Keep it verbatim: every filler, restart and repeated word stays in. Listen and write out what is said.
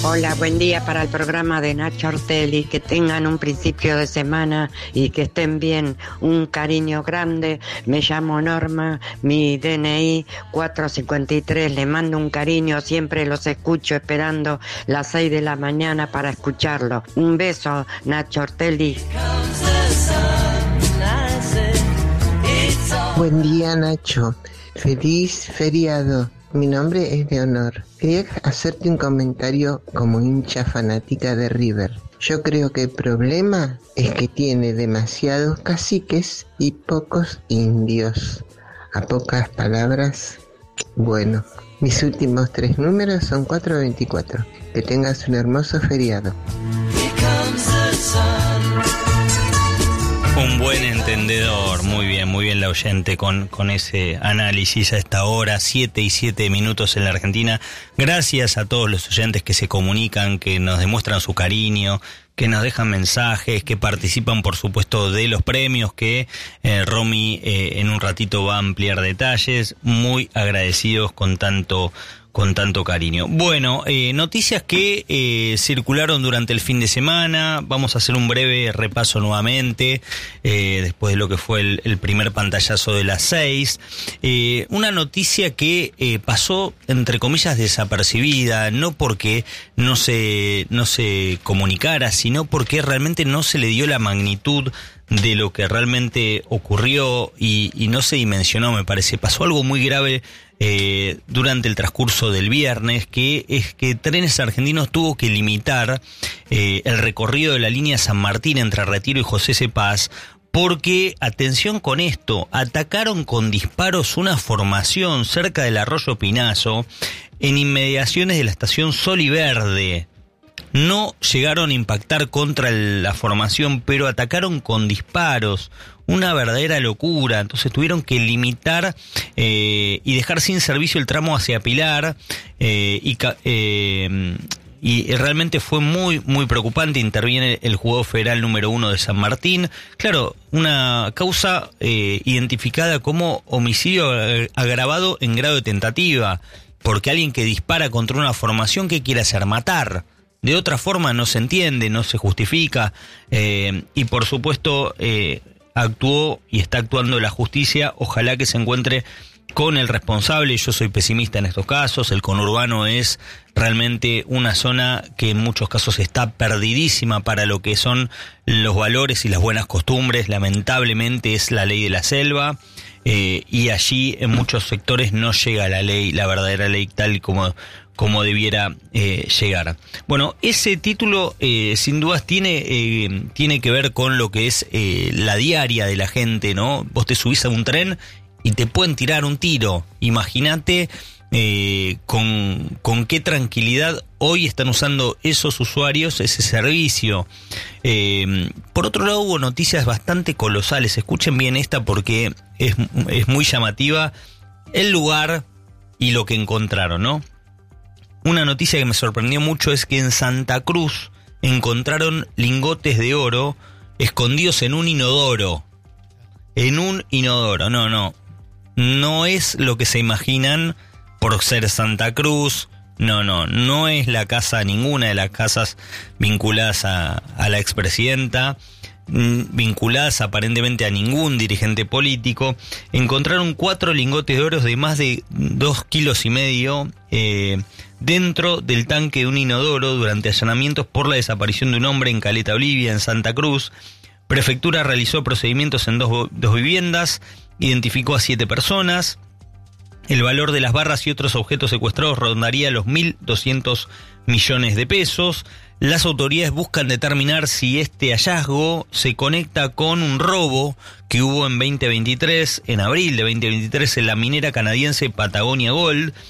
Hola, buen día para el programa de Nacho Ortelli. Que tengan un principio de semana y que estén bien. Un cariño grande. Me llamo Norma, mi D N I cuatro cincuenta y tres. Le mando un cariño, siempre los escucho esperando las seis de la mañana para escucharlo. Un beso, Nacho Ortelli. Buen día, Nacho. Feliz feriado. Mi nombre es Leonor. Quería hacerte un comentario como hincha fanática de River. Yo creo que el problema es que tiene demasiados caciques y pocos indios. A pocas palabras, bueno, mis últimos tres números son cuatro veinticuatro. Que tengas un hermoso feriado. Un buen entendedor, muy bien, muy bien la oyente con, con ese análisis a esta hora, siete y siete minutos en la Argentina. Gracias a todos los oyentes que se comunican, que nos demuestran su cariño, que nos dejan mensajes, que participan por supuesto de los premios, que eh, Romy eh, en un ratito va a ampliar detalles. Muy agradecidos con tanto con tanto cariño. Bueno, eh, noticias que eh, circularon durante el fin de semana. Vamos a hacer un breve repaso nuevamente, eh, después de lo que fue el, el primer pantallazo de las seis. Eh, una noticia que eh, pasó, entre comillas, desapercibida, no porque no se, no se comunicara, sino porque realmente no se le dio la magnitud de lo que realmente ocurrió y, y no se dimensionó, me parece. Pasó algo muy grave eh, durante el transcurso del viernes, que es que Trenes Argentinos tuvo que limitar eh, el recorrido de la línea San Martín entre Retiro y José C. Paz, porque, atención con esto, atacaron con disparos una formación cerca del arroyo Pinazo, en inmediaciones de la estación Sol y Verde. No llegaron a impactar contra la formación, pero atacaron con disparos. Una verdadera locura. Entonces tuvieron que limitar eh, y dejar sin servicio el tramo hacia Pilar. Eh, y, eh, y realmente fue muy, muy preocupante. Interviene el juzgado federal número uno de San Martín. Claro, una causa eh, identificada como homicidio agravado en grado de tentativa. Porque alguien que dispara contra una formación, ¿qué quiere hacer? Matar. De otra forma no se entiende, no se justifica, eh, y por supuesto eh, actuó y está actuando la justicia. Ojalá que se encuentre con el responsable. Yo soy pesimista en estos casos. El conurbano es realmente una zona que en muchos casos está perdidísima para lo que son los valores y las buenas costumbres. Lamentablemente es la ley de la selva. Eh, y allí en muchos sectores no llega la ley, la verdadera ley tal y como, como debiera eh, llegar. Bueno, ese título eh, sin dudas tiene, eh, tiene que ver con lo que es eh, la diaria de la gente, ¿no? Vos te subís a un tren y te pueden tirar un tiro. Imagínate eh, con, con qué tranquilidad hoy están usando esos usuarios ese servicio. Eh, por otro lado, hubo noticias bastante colosales. Escuchen bien esta porque es, es muy llamativa el lugar y lo que encontraron, ¿no? Una noticia que me sorprendió mucho es que en Santa Cruz encontraron lingotes de oro escondidos en un inodoro. En un inodoro, no, no. No es lo que se imaginan por ser Santa Cruz. No, no, no es la casa, ninguna de las casas vinculadas a, a la expresidenta, vinculadas aparentemente a ningún dirigente político. Encontraron cuatro lingotes de oro de más de dos kilos y medio eh, dentro del tanque de un inodoro durante allanamientos por la desaparición de un hombre en Caleta Olivia, en Santa Cruz. Prefectura realizó procedimientos en dos, dos viviendas, identificó a siete personas. El valor de las barras y otros objetos secuestrados rondaría los mil doscientos millones de pesos. Las autoridades buscan determinar si este hallazgo se conecta con un robo que hubo en veinte veintitrés, en abril de veinte veintitrés, en la minera canadiense Patagonia Gold.